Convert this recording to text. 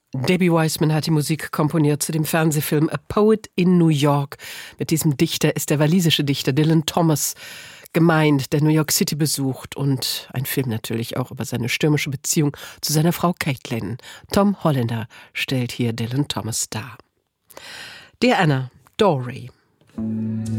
Debbie Wiseman hat die Musik komponiert zu dem Fernsehfilm A Poet in New York. Mit diesem Dichter ist der walisische Dichter Dylan Thomas gemeint, der New York City besucht, und ein Film natürlich auch über seine stürmische Beziehung zu seiner Frau Caitlin. Tom Hollander stellt hier Dylan Thomas dar. Dear Anna, Dory.